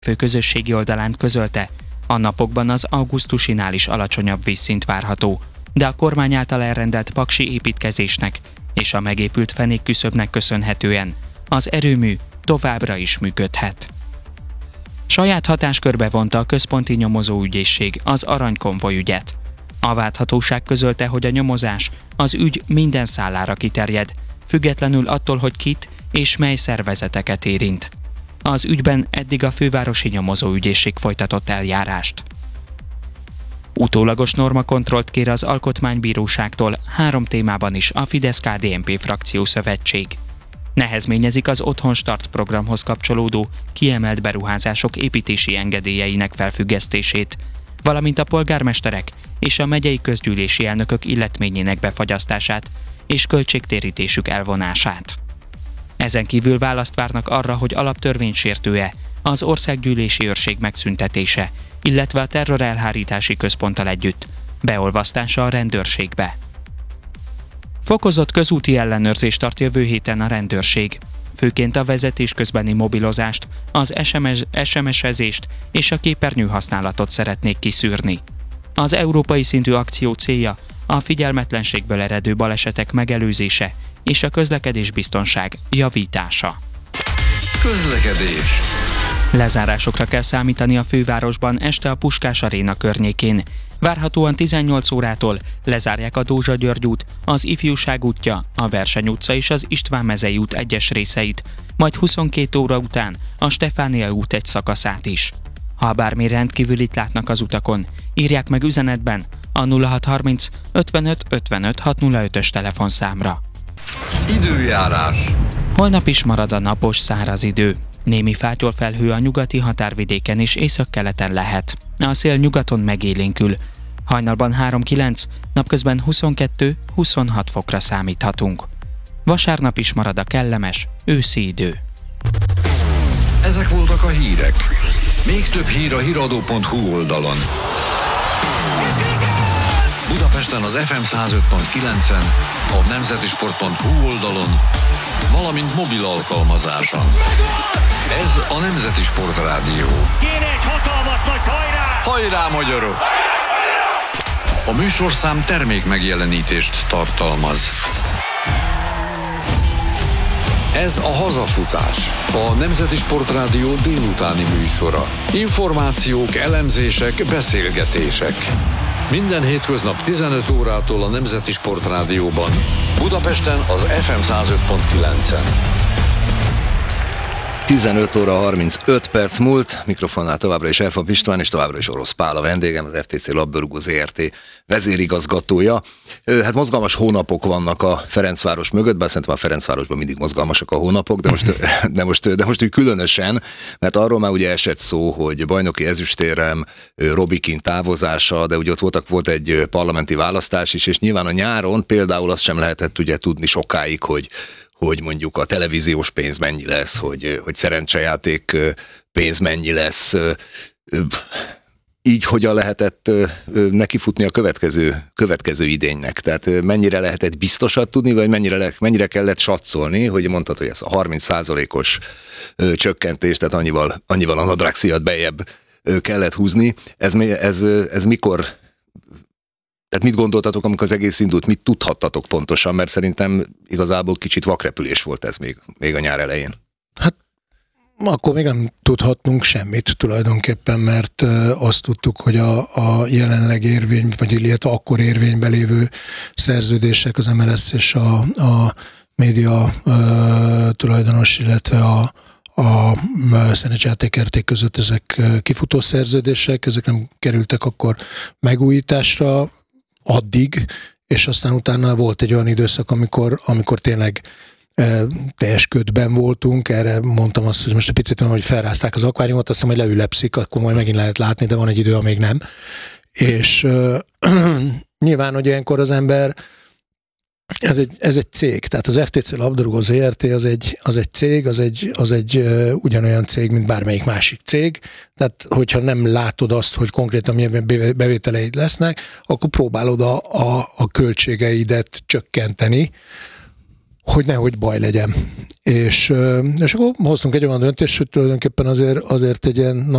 Főközösségi oldalán közölte, a napokban az augusztusinál is alacsonyabb vízszint várható, de a kormány által elrendelt paksi építkezésnek és a megépült fenékküszöbnek köszönhetően az erőmű továbbra is működhet. Saját hatáskörbe vonta a Központi Nyomozóügyészség az aranykonvoj ügyet. A vádhatóság közölte, hogy a nyomozás az ügy minden szállára kiterjed, függetlenül attól, hogy kit és mely szervezeteket érint. Az ügyben eddig a Fővárosi Nyomozóügyészség folytatott eljárást. Utólagos normakontrollt kér az Alkotmánybíróságtól 3 témában is a Fidesz-KDNP frakciószövetség. Nehezményezik az Otthonstart programhoz kapcsolódó kiemelt beruházások építési engedélyeinek felfüggesztését, valamint a polgármesterek és a megyei közgyűlési elnökök illetményének befagyasztását és költségtérítésük elvonását. Ezen kívül választ várnak arra, hogy alaptörvénysértő-e az országgyűlési őrség megszüntetése, illetve a terrorelhárítási központtal együtt beolvasztása a rendőrségbe. Fokozott közúti ellenőrzést tart jövő héten a rendőrség. Főként a vezetés közbeni mobilozást, az SMS-ezést és a képernyő használatot szeretnék kiszűrni. Az európai szintű akció célja a figyelmetlenségből eredő balesetek megelőzése és a közlekedésbiztonság javítása. Közlekedés. Lezárásokra kell számítani a fővárosban este a Puskás Aréna környékén. Várhatóan 18 órától lezárják a Dózsa-György út, az Ifjúság útja, a Verseny utca és az István mezei út egyes részeit, majd 22 óra után a Stefánia út egy szakaszát is. Ha bármi rendkívülit látnak az utakon, írják meg üzenetben a 0630 55 55 605-ös telefonszámra. Időjárás. Holnap is marad a napos, száraz idő. Némi fátyolfelhő a nyugati határvidéken és északkeleten lehet. A szél nyugaton megélénkül. Hajnalban 3-9, napközben 22-26 fokra számíthatunk. Vasárnap is marad a kellemes, őszi idő. Ezek voltak a hírek. Még több hír a hiradó.hu oldalon. Budapesten az FM 105.9-en, a nemzetisport.hu oldalon, valamint mobil alkalmazáson. Ez a Nemzeti Sport Rádió. Kéne egy hatalmas nagy hajrá! Hajrá, magyarok! A műsorszám termék megjelenítést tartalmaz. Ez a Hazafutás, a Nemzeti Sport Rádió délutáni műsora. Információk, elemzések, beszélgetések. Minden hétköznap 15 órától a Nemzeti Sport Rádióban, Budapesten az FM 105.9-en. 15 óra 35 perc múlt, mikrofonnál továbbra is Elfab István, és továbbra is Orosz Pál a vendégem, az FTC Labdarúgó ZRT vezérigazgatója. Hát mozgalmas hónapok vannak a Ferencváros mögött, bár szerintem a Ferencvárosban mindig mozgalmasak a hónapok, de most úgy különösen, mert arról már ugye esett szó, hogy bajnoki ezüstérem, Robikin távozása, de ugye ott volt egy parlamenti választás is, és nyilván a nyáron például azt sem lehetett ugye tudni sokáig, hogy mondjuk a televíziós pénz mennyi lesz, hogy szerencsejáték pénz mennyi lesz. Így hogyan lehetett nekifutni a következő idénynek? Tehát mennyire lehetett biztosat tudni, vagy mennyire kellett satszolni, hogy mondtad, hogy ez a 30%-os csökkentés, tehát annyival a nadrágszíjat bejjebb kellett húzni. Ez mikor... Tehát mit gondoltatok, amikor az egész indult? Mit tudhattatok pontosan? Mert szerintem igazából kicsit vakrepülés volt ez még a nyár elején. Hát akkor még nem tudhattunk semmit tulajdonképpen, mert azt tudtuk, hogy a jelenleg illetve akkor érvényben lévő szerződések, az MLS és a média tulajdonos, illetve a szerencsejátékérték között ezek kifutó szerződések, ezek nem kerültek akkor megújításra addig, és aztán utána volt egy olyan időszak, amikor tényleg teljes ködben voltunk, erre mondtam azt, hogy most egy picit olyan, hogy felrázták az akváriumot, aztán majd leülepszik, akkor majd megint lehet látni, de van egy idő, amíg nem. És nyilván, hogy ilyenkor az ember, ez egy cég, tehát az FTC Labdarúgó ZRT az egy cég, az egy ugyanolyan cég, mint bármelyik másik cég, tehát hogyha nem látod azt, hogy konkrétan milyen bevételeid lesznek, akkor próbálod a költségeidet csökkenteni, hogy nehogy baj legyen. És akkor hoztunk egy olyan döntést, hogy tulajdonképpen azért egy ilyen